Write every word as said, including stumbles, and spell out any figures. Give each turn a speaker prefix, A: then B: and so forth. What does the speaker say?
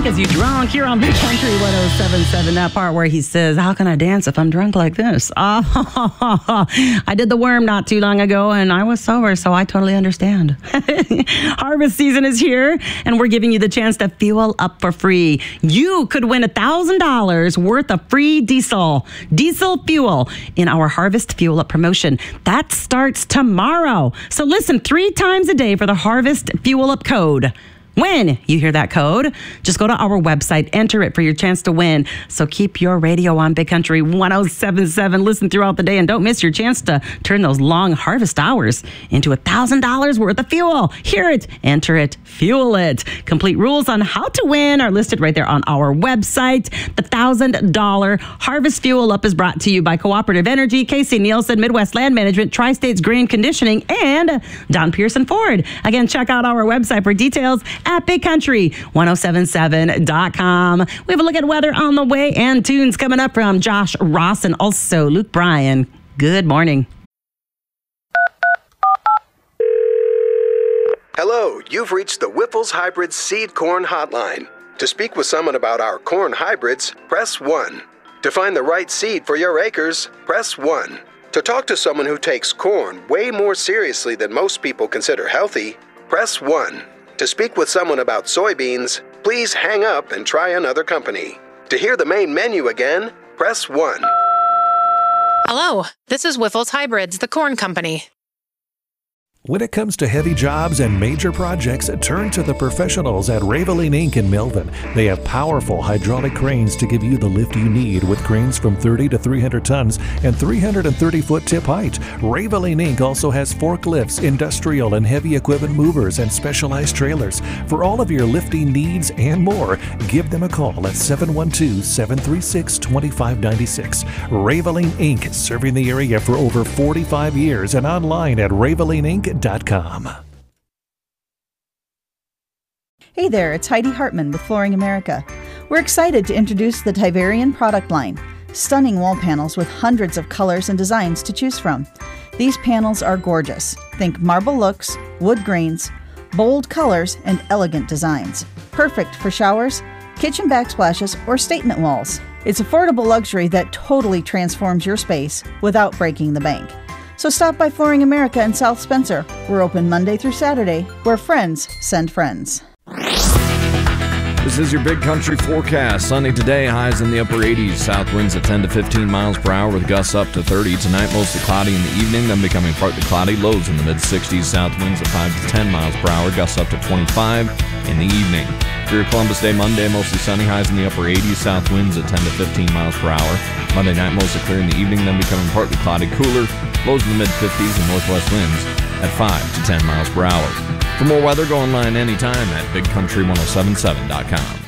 A: Gets You Drunk here on Big Country one oh seven point seven. That part where he says, how can I dance if I'm drunk like this? Oh, I did the worm not too long ago and I was sober, so I totally understand. Harvest season is here and we're giving you the chance to fuel up for free. You could win one thousand dollars worth of free diesel, diesel fuel in our Harvest Fuel Up promotion. That starts tomorrow. So listen three times a day for the Harvest Fuel Up code. When you hear that code, just go to our website, enter it for your chance to win. So keep your radio on Big Country one oh seven point seven. Listen throughout the day and don't miss your chance to turn those long harvest hours into one thousand dollars worth of fuel. Hear it, enter it, fuel it. Complete rules on how to win are listed right there on our website. The one thousand dollars Harvest Fuel Up is brought to you by Cooperative Energy, K C Nielsen, Midwest Land Management, Tri-States Grain Conditioning, and Don Pearson Ford. Again, check out our website for details at big country one oh seven point seven dot com. We have a look at weather on the way and tunes coming up from Josh Ross and also Luke Bryan. Good morning.
B: Hello, you've reached the Whiffles Hybrid Seed Corn Hotline. To speak with someone about our corn hybrids, press one. To find the right seed for your acres, press one. To talk to someone who takes corn way more seriously than most people consider healthy, press one. To speak with someone about soybeans, please hang up and try another company. To hear the main menu again, press one.
C: Hello, this is Whiffles Hybrids, the corn company.
D: When it comes to heavy jobs and major projects, turn to the professionals at Raveline Incorporated in Melvin. They have powerful hydraulic cranes to give you the lift you need with cranes from thirty to three hundred tons and three hundred thirty foot tip height. Raveline Incorporated also has forklifts, industrial and heavy equipment movers, and specialized trailers. For all of your lifting needs and more, give them a call at seven one two, seven three six, two five nine six. Raveline Incorporated, serving the area for over forty-five years and online at raveline inc dot com.
E: Hey there, it's Heidi Hartman with Flooring America. We're excited to introduce the Tiverian product line. Stunning wall panels with hundreds of colors and designs to choose from. These panels are gorgeous. Think marble looks, wood grains, bold colors, and elegant designs. Perfect for showers, kitchen backsplashes, or statement walls. It's affordable luxury that totally transforms your space without breaking the bank. So stop by Flooring America in South Spencer. We're open Monday through Saturday, where friends send friends.
F: This is your Big Country forecast. Sunny today, highs in the upper eighties. South winds at ten to fifteen miles per hour with gusts up to thirty. Tonight, mostly cloudy in the evening, then becoming partly cloudy. Lows in the mid-sixties. South winds at five to ten miles per hour. Gusts up to twenty-five in the evening. For your Columbus Day Monday, mostly sunny, highs in the upper eighties. South winds at ten to fifteen miles per hour. Monday night, mostly clear in the evening, then becoming partly cloudy. Cooler. Lows in the mid-fifties and northwest winds at five to ten miles per hour. For more weather, go online anytime at big country one oh seven point seven dot com.